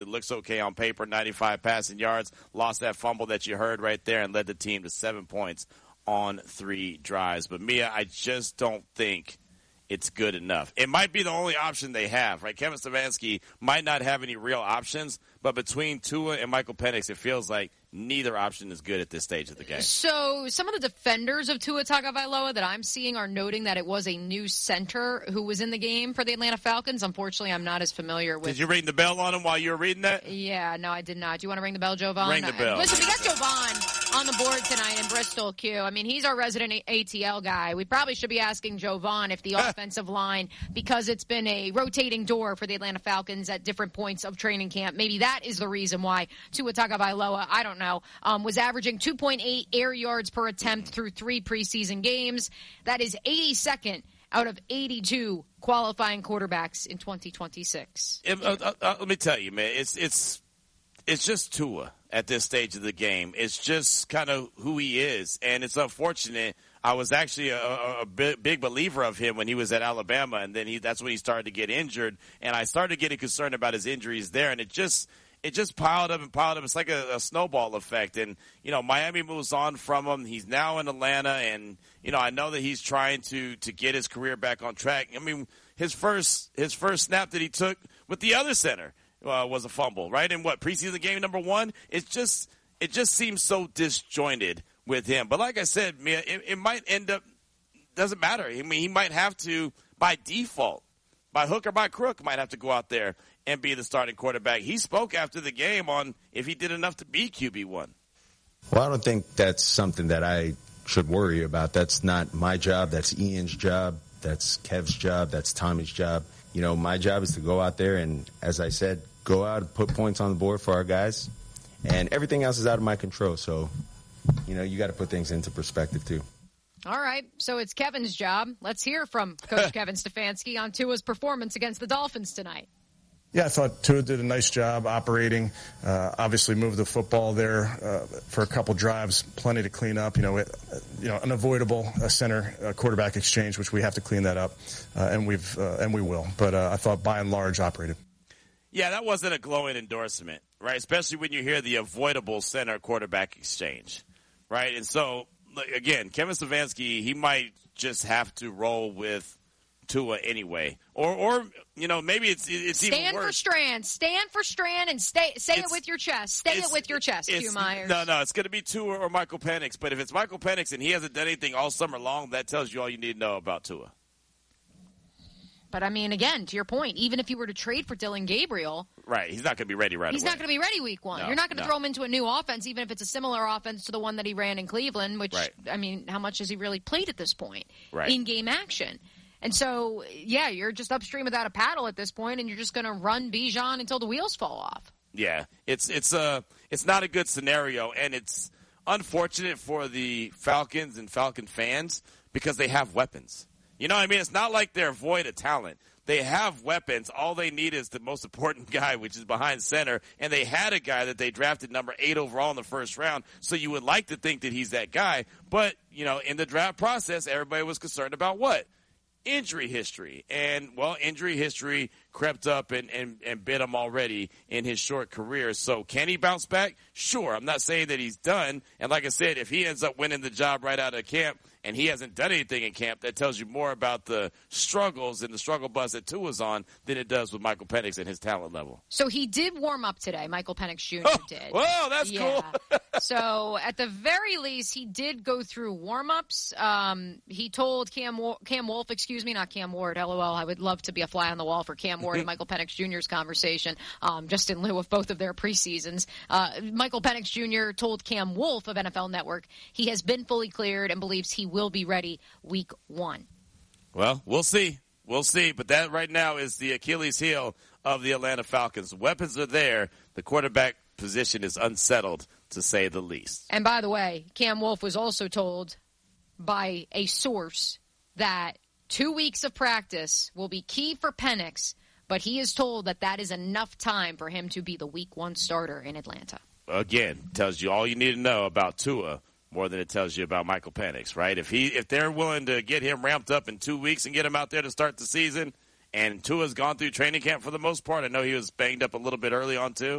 looks okay on paper, 95 passing yards, lost that fumble that you heard right there and led the team to 7 points on 3 drives. But, Mia, I just don't think it's good enough. It might be the only option they have, right? Kevin Stefanski might not have any real options, but between Tua and Michael Penix, it feels like neither option is good at this stage of the game. So some of the defenders of Tua Tagovailoa that I'm seeing are noting that it was a new center who was in the game for the Atlanta Falcons. Unfortunately, I'm not as familiar with. Did you ring the bell on him while you were reading that? Yeah, no, I did not. Do you want to ring the bell, Jovan? Ring the bell. Listen, we got Jovan on the board tonight in Bristol, Q. I mean, he's our resident ATL guy. We probably should be asking Jovan if the offensive line, because it's been a rotating door for the Atlanta Falcons at different points of training camp, maybe that is the reason why Tua Tagovailoa, I don't know, was averaging 2.8 air yards per attempt through 3 preseason games. That is 82nd out of 82 qualifying quarterbacks in 2026. Let me tell you, man, it's just Tua at this stage of the game. It's just kind of who he is, and it's unfortunate. I was actually a big believer of him when he was at Alabama, and then that's when he started to get injured, and I started getting concerned about his injuries there, and it just piled up and piled up. It's like a snowball effect. And, Miami moves on from him. He's now in Atlanta. And, I know that he's trying to get his career back on track. I mean, his first snap that he took with the other center was a fumble, right? In preseason game number 1? It just seems so disjointed with him. But like I said, Mia, it might end up, doesn't matter. I mean, he might have to, by default, by hook or by crook, might have to go out there and be the starting quarterback. He spoke after the game on if he did enough to be QB1. Well, I don't think that's something that I should worry about. That's not my job. That's Ian's job. That's Kev's job. That's Tommy's job. My job is to go out there and, as I said, go out and put points on the board for our guys. And everything else is out of my control. So, you got to put things into perspective, too. All right, so it's Kevin's job. Let's hear from Coach Kevin Stefanski on Tua's performance against the Dolphins tonight. Yeah, I thought Tua did a nice job operating. Obviously, moved the football there for a couple drives, plenty to clean up. Unavoidable center quarterback exchange, which we have to clean that up, and we will. But I thought by and large operated. Yeah, that wasn't a glowing endorsement, right? Especially when you hear the avoidable center quarterback exchange, right? And so, again, Kevin Stefanski, he might just have to roll with Tua anyway, or maybe it's even worse. Stand for Strand, and say it with your chest. Say it with your chest, Hugh Myers. No, it's going to be Tua or Michael Penix. But if it's Michael Penix and he hasn't done anything all summer long, that tells you all you need to know about Tua. But, I mean, again, to your point, even if you were to trade for Dylan Gabriel. Right, he's not going to be ready away. He's not going to be ready week 1. No, You're not going to throw him into a new offense, even if it's a similar offense to the one that he ran in Cleveland, which, right. I mean, how much has he really played at this point in game action? And so, yeah, you're just upstream without a paddle at this point, and you're just going to run Bijan until the wheels fall off. Yeah, it's not a good scenario, and it's unfortunate for the Falcons and Falcon fans because they have weapons. You know what I mean? It's not like they're void of talent. They have weapons. All they need is the most important guy, which is behind center. And they had a guy that they drafted number 8 overall in the first round. So you would like to think that he's that guy. But, in the draft process, everybody was concerned about what? Injury history. And, injury history crept up and bit him already in his short career. So can he bounce back? Sure. I'm not saying that he's done. And like I said, if he ends up winning the job right out of camp, and he hasn't done anything in camp, that tells you more about the struggles and the struggle bus that Tua's on than it does with Michael Penix and his talent level. So he did warm up today, Michael Penix Jr. did. Whoa, that's cool. So at the very least, he did go through warm-ups. He told Cam Wolf, not Cam Ward, LOL, I would love to be a fly on the wall for Cam Ward and Michael Penix Jr.'s conversation, just in lieu of both of their preseasons. Michael Penix Jr. told Cam Wolf of NFL Network he has been fully cleared and believes he will be ready week 1. Well, we'll see. We'll see. But that right now is the Achilles heel of the Atlanta Falcons. Weapons are there. The quarterback position is unsettled, to say the least. And by the way, Cam Wolf was also told by a source that 2 weeks of practice will be key for Penix, but he is told that is enough time for him to be the week 1 starter in Atlanta. Again, tells you all you need to know about Tua more than it tells you about Michael Penix, right? If they're willing to get him ramped up in 2 weeks and get him out there to start the season, and Tua's gone through training camp for the most part. I know he was banged up a little bit early on too.